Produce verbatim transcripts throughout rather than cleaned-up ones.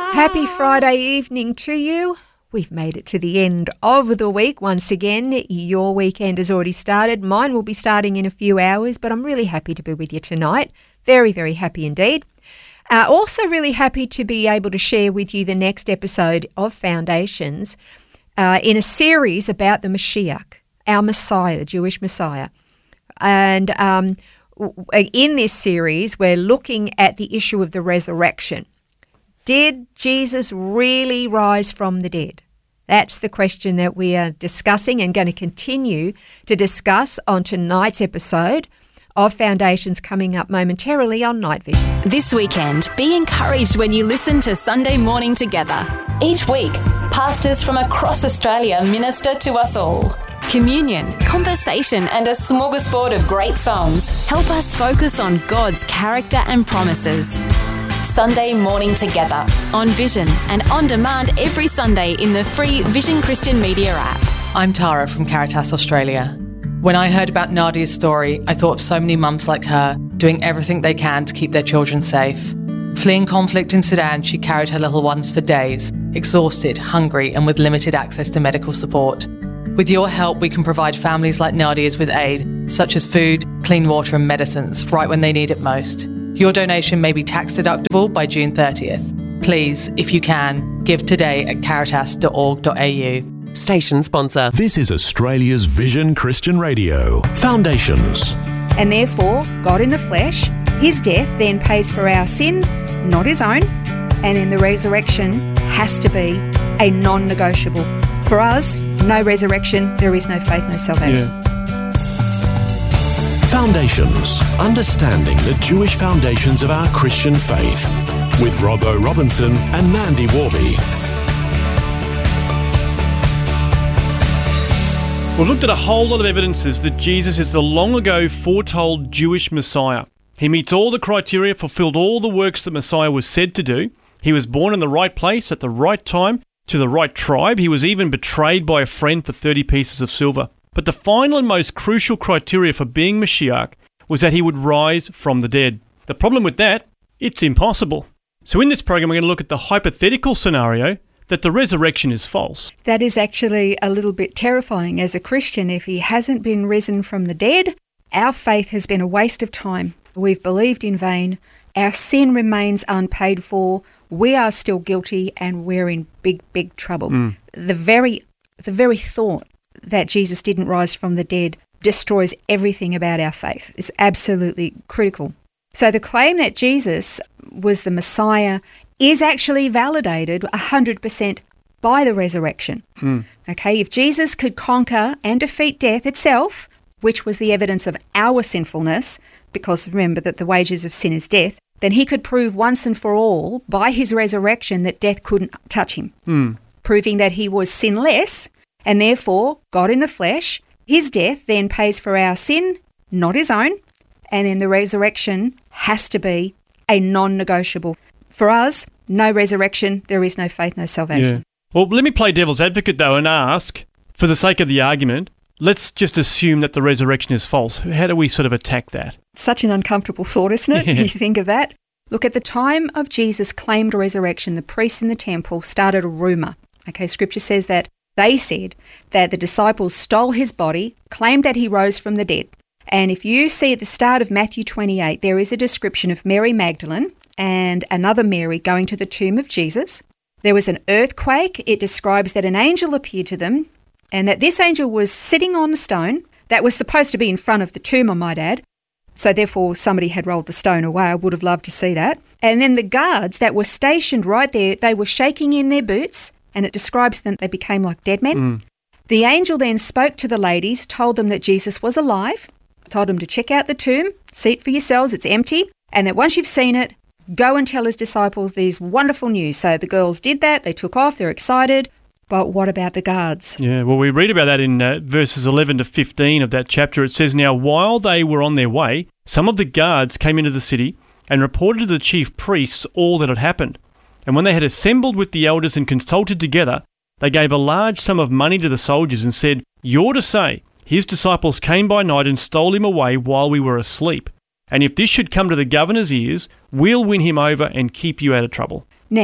Happy Friday evening to you. We've made it to the end of the week once again. Your weekend has already started. Mine will be starting in a few hours, but I'm really happy to be with you tonight. Very, very happy indeed. Uh, also really happy to be able to share with you the next episode of Foundations uh, in a series about the Mashiach, our Messiah, the Jewish Messiah. And um, in this series, we're looking at the issue of the resurrection. Did Jesus really rise from the dead? That's the question that we are discussing and going to continue to discuss on tonight's episode of Foundations, coming up momentarily on Night Vision. This weekend, be encouraged when you listen to Sunday Morning Together. Each week, pastors from across Australia minister to us all. Communion, conversation and a smorgasbord of great songs help us focus on God's character and promises. Sunday Morning Together on Vision and on demand every Sunday in the free Vision Christian Media app. I'm Tara from Caritas Australia. When I heard about Nadia's story, I thought of so many mums like her doing everything they can to keep their children safe. Fleeing conflict in Sudan, she carried her little ones for days, exhausted, hungry and with limited access to medical support. With your help, we can provide families like Nadia's with aid, such as food, clean water and medicines, right when they need it most. Your donation may be tax deductible by June thirtieth. Please, if you can, give today at caritas dot org dot a u. Station sponsor. This is Australia's Vision Christian Radio. Foundations. And therefore, God in the flesh, his death then pays for our sin, not his own, and in the resurrection has to be a non-negotiable. For us, no resurrection, there is no faith, no salvation. Yeah. Foundations. Understanding the Jewish foundations of our Christian faith. With Robbo Robinson and Mandy Warby. We've looked at a whole lot of evidences that Jesus is the long ago foretold Jewish Messiah. He meets all the criteria, fulfilled all the works that Messiah was said to do. He was born in the right place at the right time to the right tribe. He was even betrayed by a friend for thirty pieces of silver. But the final and most crucial criteria for being Mashiach was that he would rise from the dead. The problem with that, it's impossible. So in this program, we're going to look at the hypothetical scenario that the resurrection is false. That is actually a little bit terrifying as a Christian. If he hasn't been risen from the dead, our faith has been a waste of time. We've believed in vain. Our sin remains unpaid for. We are still guilty and we're in big, big trouble. Mm. The very, the very thought that Jesus didn't rise from the dead destroys everything about our faith. It's absolutely critical. So the claim that Jesus was the Messiah is actually validated one hundred percent by the resurrection. Mm. Okay, if Jesus could conquer and defeat death itself, which was the evidence of our sinfulness, because remember that the wages of sin is death, then he could prove once and for all by his resurrection that death couldn't touch him, mm. proving that he was sinless. And therefore, God in the flesh, his death then pays for our sin, not his own, and in the resurrection has to be a non-negotiable. For us, no resurrection, there is no faith, no salvation. Yeah. Well, let me play devil's advocate though and ask, for the sake of the argument, let's just assume that the resurrection is false. How do we sort of attack that? Such an uncomfortable thought, isn't it? Yeah. You think of that? Look, at the time of Jesus' claimed resurrection, the priests in the temple started a rumour. Okay, Scripture says that they said that the disciples stole his body, claimed that he rose from the dead. And if you see at the start of Matthew twenty-eight, there is a description of Mary Magdalene and another Mary going to the tomb of Jesus. There was an earthquake. It describes that an angel appeared to them and that this angel was sitting on a stone that was supposed to be in front of the tomb, I might add. So therefore, somebody had rolled the stone away. I would have loved to see that. And then the guards that were stationed right there, they were shaking in their boots, and it describes them, they became like dead men. Mm. The angel then spoke to the ladies, told them that Jesus was alive, told them to check out the tomb, see it for yourselves, it's empty, and that once you've seen it, go and tell his disciples these wonderful news. So the girls did that, they took off, they're excited. But what about the guards? Yeah, well, we read about that in uh, verses eleven to fifteen of that chapter. It says, "Now, while they were on their way, some of the guards came into the city and reported to the chief priests all that had happened. And when they had assembled with the elders and consulted together, they gave a large sum of money to the soldiers and said, 'You're to say, his disciples came by night and stole him away while we were asleep. And if this should come to the governor's ears, we'll win him over and keep you out of trouble.'" Now,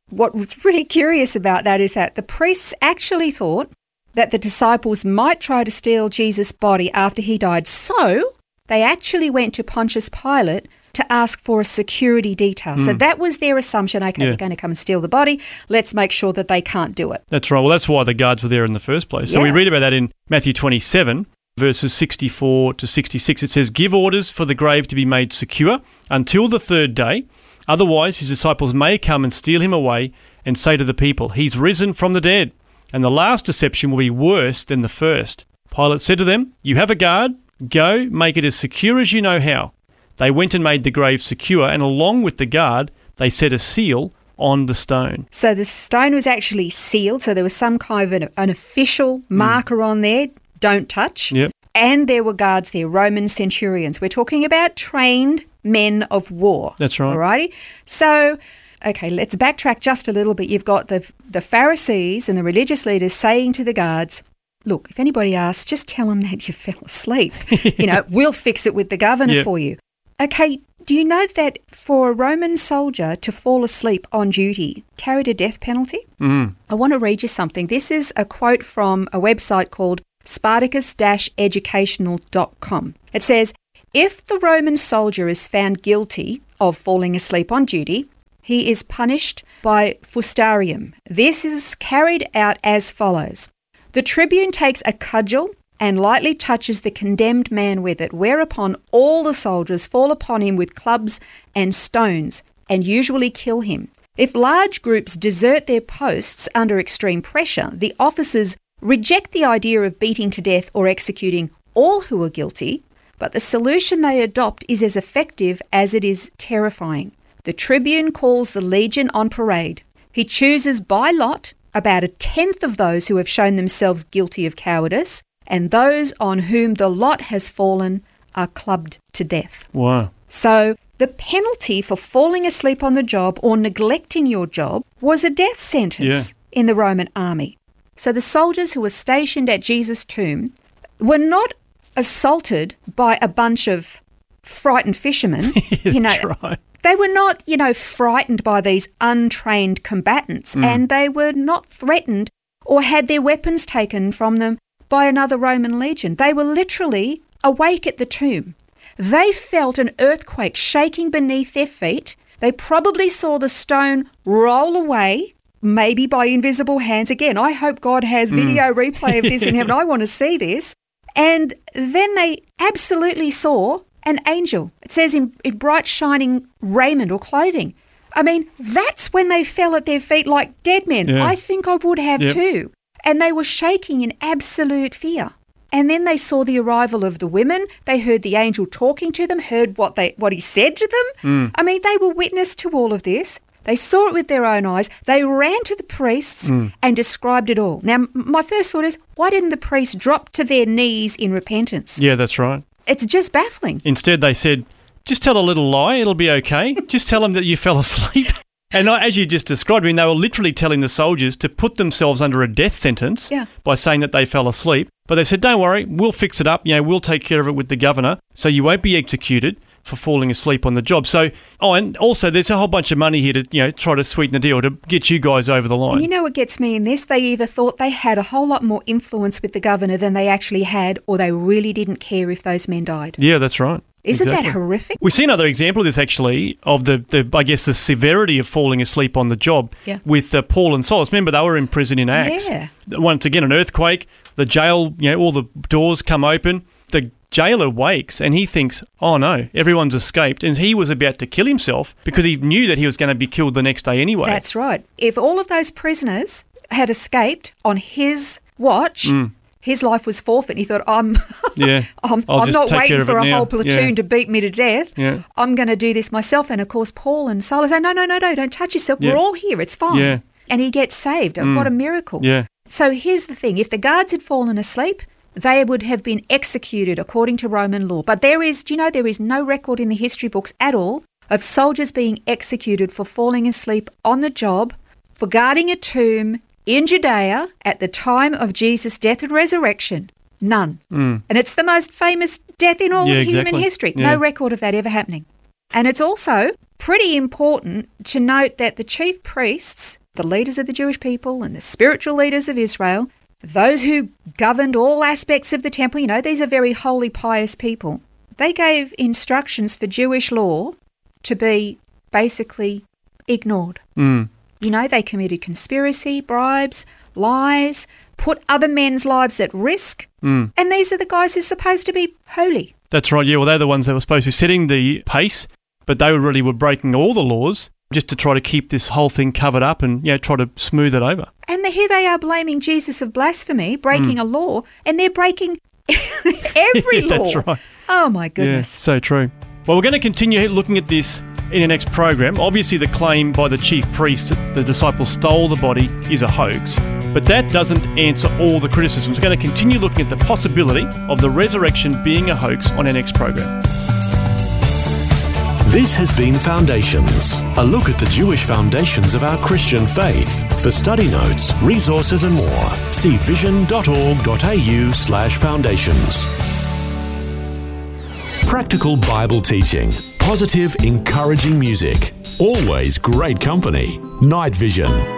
what was really curious about that is that the priests actually thought that the disciples might try to steal Jesus' body after he died. So they actually went to Pontius Pilate to ask for a security detail. Mm. So that was their assumption. Okay, yeah. They're going to come and steal the body. Let's make sure that they can't do it. That's right. Well, that's why the guards were there in the first place. So yeah. we read about that in Matthew twenty-seven, verses sixty-four to sixty-six. It says, "Give orders for the grave to be made secure until the third day. Otherwise, his disciples may come and steal him away and say to the people, 'He's risen from the dead.' And the last deception will be worse than the first." Pilate said to them, "You have a guard. Go, make it as secure as you know how." They went and made the grave secure, and along with the guard, they set a seal on the stone. So the stone was actually sealed, so there was some kind of an, an official marker mm. on there, don't touch. Yep. And there were guards there, Roman centurions. We're talking about trained men of war. That's right. Alrighty? So, okay, let's backtrack just a little bit. You've got the the Pharisees and the religious leaders saying to the guards, "Look, if anybody asks, just tell them that you fell asleep. You know, we'll fix it with the governor yep. for you." Okay, do you know that for a Roman soldier to fall asleep on duty carried a death penalty? Mm. I want to read you something. This is a quote from a website called Spartacus educational dot com. It says, "If the Roman soldier is found guilty of falling asleep on duty, he is punished by fustarium. This is carried out as follows. The tribune takes a cudgel and lightly touches the condemned man with it, whereupon all the soldiers fall upon him with clubs and stones and usually kill him. If large groups desert their posts under extreme pressure, the officers reject the idea of beating to death or executing all who are guilty, but the solution they adopt is as effective as it is terrifying. The tribune calls the legion on parade. He chooses by lot about a tenth of those who have shown themselves guilty of cowardice, and those on whom the lot has fallen are clubbed to death." Wow. So the penalty for falling asleep on the job or neglecting your job was a death sentence yeah. in the Roman army. So the soldiers who were stationed at Jesus' tomb were not assaulted by a bunch of frightened fishermen. you know, right. They were not, you know, frightened by these untrained combatants, mm. and they were not threatened or had their weapons taken from them by another Roman legion. They were literally awake at the tomb. They felt an earthquake shaking beneath their feet. They probably saw the stone roll away, maybe by invisible hands. Again, I hope God has mm. video replay of this in heaven. I want to see this. And then they absolutely saw an angel. It says in, in bright shining raiment or clothing. I mean, that's when they fell at their feet like dead men. Yeah. I think I would have yep. too. And they were shaking in absolute fear. And then they saw the arrival of the women. They heard the angel talking to them, heard what they what he said to them. Mm. I mean, they were witness to all of this. They saw it with their own eyes. They ran to the priests mm. and described it all. Now, my first thought is, why didn't the priests drop to their knees in repentance? Yeah, that's right. It's just baffling. Instead, they said, just tell a little lie, it'll be okay. Just tell them that you fell asleep. And as you just described, I mean, they were literally telling the soldiers to put themselves under a death sentence yeah. by saying that they fell asleep. But they said, don't worry, we'll fix it up. You know, we'll take care of it with the governor, so you won't be executed for falling asleep on the job. So, oh, and also there's a whole bunch of money here to, you know, try to sweeten the deal to get you guys over the line. And you know what gets me in this? They either thought they had a whole lot more influence with the governor than they actually had, or they really didn't care if those men died. Yeah, that's right. Isn't exactly. that horrific? We see another example of this, actually, of the, the I guess, the severity of falling asleep on the job yeah. with uh, Paul and Silas. Remember, they were in prison in Acts. Yeah. Once again, an earthquake, the jail, you know, all the doors come open. The jailer wakes and he thinks, oh no, everyone's escaped. And he was about to kill himself because he knew that he was going to be killed the next day anyway. That's right. If all of those prisoners had escaped on his watch, mm. his life was forfeit. He thought, I'm yeah, I'm, I'm not waiting for a now. whole platoon yeah. to beat me to death. Yeah. I'm going to do this myself. And of course, Paul and Silas say, no, no, no, no, don't touch yourself. Yeah. We're all here. It's fine. Yeah. And he gets saved. Mm. What a miracle. Yeah. So here's the thing. If the guards had fallen asleep, they would have been executed according to Roman law. But there is, do you know, there is no record in the history books at all of soldiers being executed for falling asleep on the job, for guarding a tomb in Judea at the time of Jesus' death and resurrection. None. Mm. And it's the most famous death in all yeah, of exactly. human history. Yeah. No record of that ever happening. And it's also pretty important to note that the chief priests, the leaders of the Jewish people and the spiritual leaders of Israel, those who governed all aspects of the temple, you know, these are very holy, pious people. They gave instructions for Jewish law to be basically ignored. Mm. You know, they committed conspiracy, bribes, lies, put other men's lives at risk. Mm. And these are the guys who are supposed to be holy. That's right, yeah. Well, they're the ones that were supposed to be setting the pace, but they really were breaking all the laws just to try to keep this whole thing covered up and, you know, try to smooth it over. And the, here they are blaming Jesus of blasphemy, breaking Mm. a law, and they're breaking every Yeah, law. that's right. Oh, my Yeah, goodness. so true. Well, we're going to continue looking at this in the next program. Obviously, the claim by the chief priest that the disciples stole the body is a hoax, but that doesn't answer all the criticisms. We're going to continue looking at the possibility of the resurrection being a hoax on our next program. This has been Foundations, a look at the Jewish foundations of our Christian faith. For study notes, resources and more, see vision.org.au slash foundations. Practical Bible teaching, positive, encouraging music, always great company. Night Vision.